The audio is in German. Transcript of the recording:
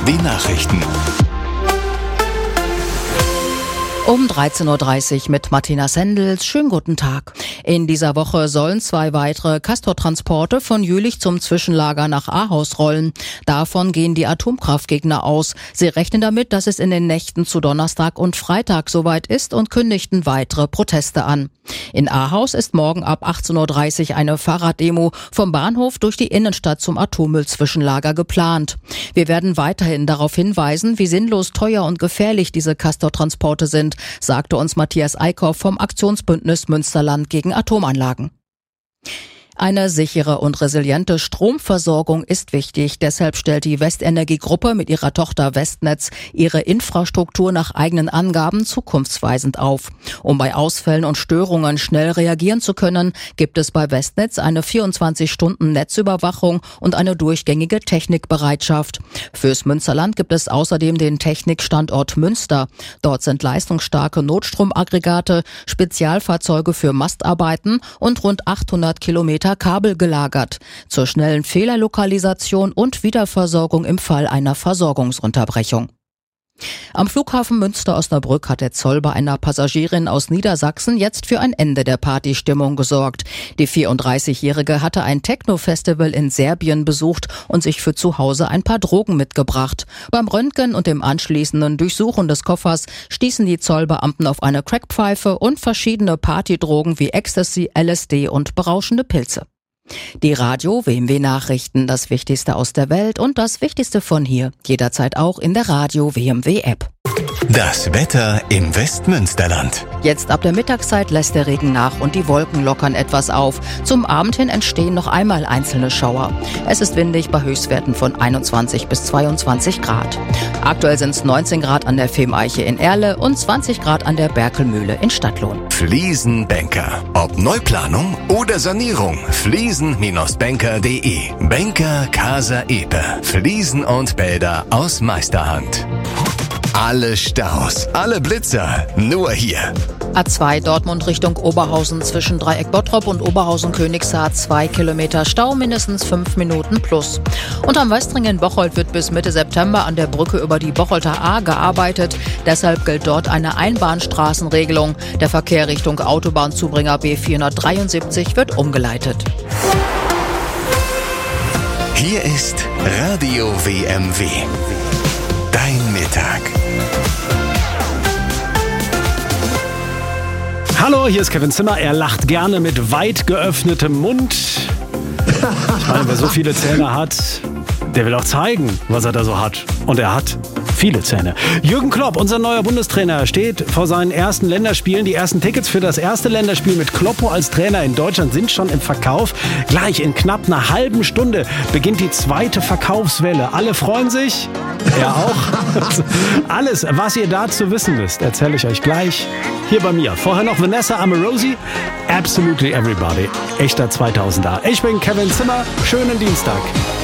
Nachrichten. Um 13.30 Uhr mit Martina Sendels. Schönen guten Tag. In dieser Woche sollen 2 weitere Castor-Transporte von Jülich zum Zwischenlager nach Ahaus rollen. Davon gehen die Atomkraftgegner aus. Sie rechnen damit, dass es in den Nächten zu Donnerstag und Freitag soweit ist und kündigten weitere Proteste an. In Ahaus ist morgen ab 18.30 Uhr eine Fahrraddemo vom Bahnhof durch die Innenstadt zum Atommüll-Zwischenlager geplant. Wir werden weiterhin darauf hinweisen, wie sinnlos, teuer und gefährlich diese Castor-Transporte sind, sagte uns Matthias Eickhoff vom Aktionsbündnis Münsterland gegen Atomanlagen. Eine sichere und resiliente Stromversorgung ist wichtig. Deshalb stellt die Westenergie-Gruppe mit ihrer Tochter Westnetz ihre Infrastruktur nach eigenen Angaben zukunftsweisend auf. Um bei Ausfällen und Störungen schnell reagieren zu können, gibt es bei Westnetz eine 24-Stunden-Netzüberwachung und eine durchgängige Technikbereitschaft. Fürs Münsterland gibt es außerdem den Technikstandort Münster. Dort sind leistungsstarke Notstromaggregate, Spezialfahrzeuge für Mastarbeiten und rund 800 Kilometer Kabel gelagert, zur schnellen Fehlerlokalisation und Wiederversorgung im Fall einer Versorgungsunterbrechung. Am Flughafen Münster-Osnabrück hat der Zoll bei einer Passagierin aus Niedersachsen jetzt für ein Ende der Partystimmung gesorgt. Die 34-Jährige hatte ein Techno-Festival in Serbien besucht und sich für zu Hause ein paar Drogen mitgebracht. Beim Röntgen und dem anschließenden Durchsuchen des Koffers stießen die Zollbeamten auf eine Crackpfeife und verschiedene Partydrogen wie Ecstasy, LSD und berauschende Pilze. Die Radio WMW Nachrichten, das Wichtigste aus der Welt und das Wichtigste von hier, jederzeit auch in der Radio WMW App. Das Wetter im Westmünsterland. Jetzt ab der Mittagszeit lässt der Regen nach und die Wolken lockern etwas auf. Zum Abend hin entstehen noch einmal einzelne Schauer. Es ist windig bei Höchstwerten von 21 bis 22 Grad. Aktuell sind es 19 Grad an der Filmeiche in Erle und 20 Grad an der Berkelmühle in Stadtlohn. Fliesenbanker. Ob Neuplanung oder Sanierung. Fliesen-banker.de. Banker Casa Epe. Fliesen und Bäder aus Meisterhand. Alle Staus, alle Blitzer, nur hier. A2 Dortmund Richtung Oberhausen zwischen Dreieck Bottrop und Oberhausen-Königshaar 2 Kilometer Stau, mindestens 5 Minuten plus. Und am Westring in Bocholt wird bis Mitte September an der Brücke über die Bocholter Ahr gearbeitet. Deshalb gilt dort eine Einbahnstraßenregelung. Der Verkehr Richtung Autobahnzubringer B473 wird umgeleitet. Hier ist Radio WMW. Dein Mittag. Hallo, hier ist Kevin Zimmer. Er lacht gerne mit weit geöffnetem Mund. Ich meine, wer so viele Zähne hat, der will auch zeigen, was er da so hat. Und er hat viele Zähne. Jürgen Klopp, unser neuer Bundestrainer, steht vor seinen ersten Länderspielen. Die ersten Tickets für das erste Länderspiel mit Kloppo als Trainer in Deutschland sind schon im Verkauf. Gleich in knapp einer halben Stunde beginnt die zweite Verkaufswelle. Alle freuen sich. Er auch. Alles, was ihr dazu wissen müsst, erzähle ich euch gleich hier bei mir. Vorher noch Vanessa Amorosi, Absolutely Everybody. Echter 2000er. Ich bin Kevin Zimmer. Schönen Dienstag.